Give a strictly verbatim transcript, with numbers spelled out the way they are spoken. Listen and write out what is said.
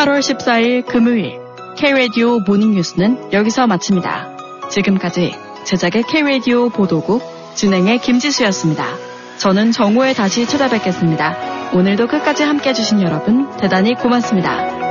팔월 십사일 금요일 K-라디오 모닝뉴스는 여기서 마칩니다. 지금까지 제작의 K-라디오 보도국, 진행의 김지수였습니다. 저는 정오에 다시 찾아뵙겠습니다. 오늘도 끝까지 함께 해주신 여러분 대단히 고맙습니다.